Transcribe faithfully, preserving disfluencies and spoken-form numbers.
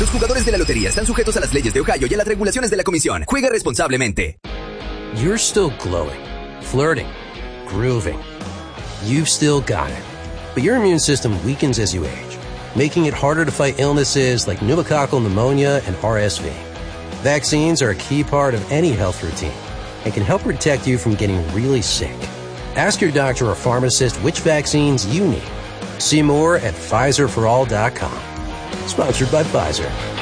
Los jugadores de la lotería están sujetos a las leyes de Ohio y a las regulaciones de la comisión. Juega responsablemente. You're still glowing, flirting, grooving. You've still got it. But your immune system weakens as you age, making it harder to fight illnesses like pneumococcal pneumonia and R S V. Vaccines are a key part of any health routine and can help protect you from getting really sick. Ask your doctor or pharmacist which vaccines you need. See more at Pfizer for all dot com. Sponsored by Pfizer.